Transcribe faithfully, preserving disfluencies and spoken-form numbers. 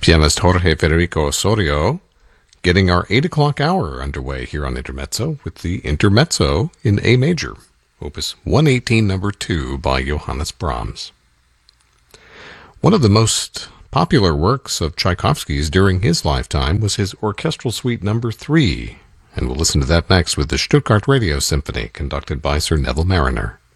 Pianist Jorge Federico Osorio, getting our eight o'clock hour underway here on Intermezzo with the Intermezzo in A major, Opus one eighteen, number two, by Johannes Brahms. One of the most popular works of Tchaikovsky's during his lifetime was his Orchestral Suite number three, and we'll listen to that next with the Stuttgart Radio Symphony, conducted by Sir Neville Marriner.